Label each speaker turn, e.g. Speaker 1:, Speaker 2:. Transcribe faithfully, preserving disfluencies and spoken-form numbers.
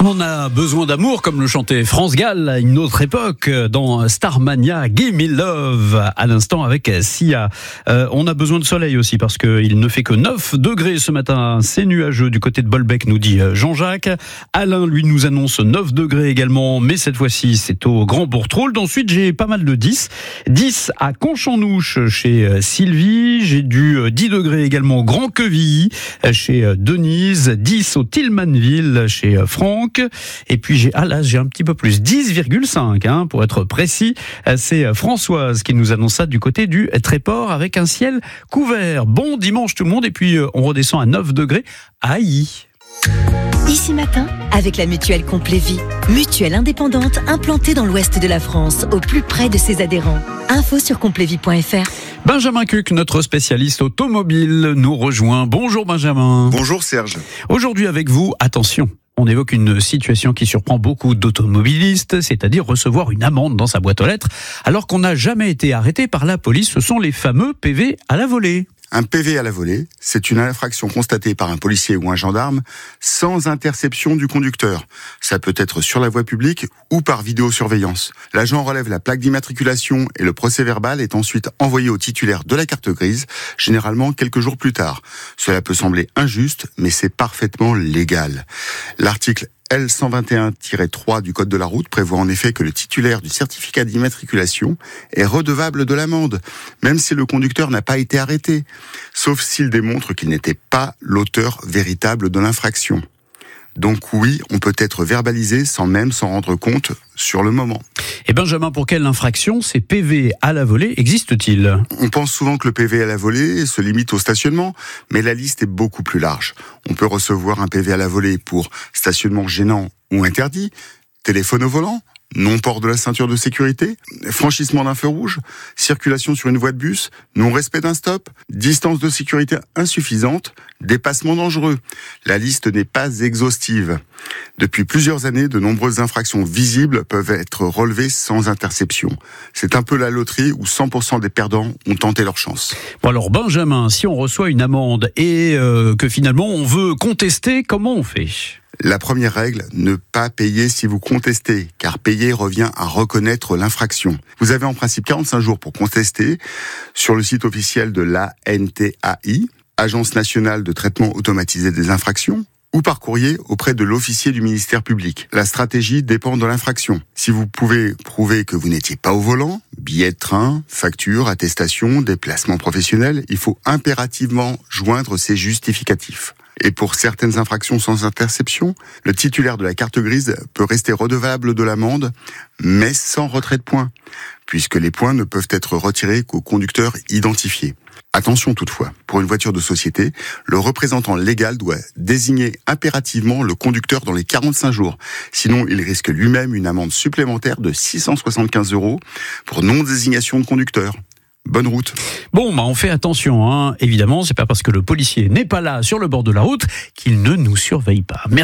Speaker 1: On a besoin d'amour, comme le chantait France Gall à une autre époque, dans Starmania, Give Me Love, à l'instant avec Sia. Euh, on a besoin de soleil aussi, parce qu'il ne fait que neuf degrés ce matin. C'est nuageux du côté de Bolbec, nous dit Jean-Jacques. Alain, lui, nous annonce neuf degrés également, mais cette fois-ci, c'est au Grand Bourgtrolde. Ensuite, j'ai pas mal de dix. dix à Conche-en-Ouche, chez Sylvie. J'ai du dix degrés également au Grand Quevilly, chez Denise. dix au Tillmanville, chez Franck. Et puis j'ai, ah là, j'ai un petit peu plus, dix virgule cinq, hein, pour être précis. C'est Françoise qui nous annonce ça du côté du Tréport avec un ciel couvert. Bon dimanche tout le monde, et puis on redescend à neuf degrés à Ailly.
Speaker 2: Ici Matin, avec la mutuelle Complet Vie, mutuelle indépendante implantée dans l'ouest de la France, au plus près de ses adhérents. Info sur complet vie point f r.
Speaker 1: Benjamin Cuc, notre spécialiste automobile, nous rejoint. Bonjour Benjamin.
Speaker 3: Bonjour Serge.
Speaker 1: Aujourd'hui avec vous, attention. On évoque une situation qui surprend beaucoup d'automobilistes, c'est-à-dire recevoir une amende dans sa boîte aux lettres, alors qu'on n'a jamais été arrêté par la police. Ce sont les fameux P V à la volée.
Speaker 3: Un P V à la volée, c'est une infraction constatée par un policier ou un gendarme sans interception du conducteur. Ça peut être sur la voie publique ou par vidéosurveillance. L'agent relève la plaque d'immatriculation et le procès-verbal est ensuite envoyé au titulaire de la carte grise, généralement quelques jours plus tard. Cela peut sembler injuste, mais c'est parfaitement légal. L'article L cent vingt et un tiret trois du Code de la route prévoit en effet que le titulaire du certificat d'immatriculation est redevable de l'amende, même si le conducteur n'a pas été arrêté, sauf s'il démontre qu'il n'était pas l'auteur véritable de l'infraction. Donc oui, on peut être verbalisé sans même s'en rendre compte sur le moment.
Speaker 1: Et Benjamin, pour quelle infraction ces P V à la volée existent-ils ?
Speaker 3: On pense souvent que le P V à la volée se limite au stationnement, mais la liste est beaucoup plus large. On peut recevoir un P V à la volée pour stationnement gênant ou interdit, téléphone au volant, non-port de la ceinture de sécurité, franchissement d'un feu rouge, circulation sur une voie de bus, non-respect d'un stop, distance de sécurité insuffisante, dépassement dangereux. La liste n'est pas exhaustive. Depuis plusieurs années, de nombreuses infractions visibles peuvent être relevées sans interception. C'est un peu la loterie où cent pour cent des perdants ont tenté leur chance.
Speaker 1: Bon alors Benjamin, si on reçoit une amende et euh, que finalement on veut contester, comment on fait ?
Speaker 3: La première règle, ne pas payer si vous contestez, car payer revient à reconnaître l'infraction. Vous avez en principe quarante-cinq jours pour contester sur le site officiel de l'A N T A I, Agence nationale de traitement automatisé des infractions, ou par courrier auprès de l'officier du ministère public. La stratégie dépend de l'infraction. Si vous pouvez prouver que vous n'étiez pas au volant, billet de train, facture, attestation, déplacement professionnel, il faut impérativement joindre ces justificatifs. Et pour certaines infractions sans interception, le titulaire de la carte grise peut rester redevable de l'amende, mais sans retrait de points, puisque les points ne peuvent être retirés qu'au conducteur identifié. Attention toutefois, pour une voiture de société, le représentant légal doit désigner impérativement le conducteur dans les quarante-cinq jours. Sinon, il risque lui-même une amende supplémentaire de six cent soixante-quinze euros pour non-désignation de conducteur. Bonne route.
Speaker 1: Bon, bah on fait attention, hein. Évidemment, c'est pas parce que le policier n'est pas là sur le bord de la route qu'il ne nous surveille pas. Merci.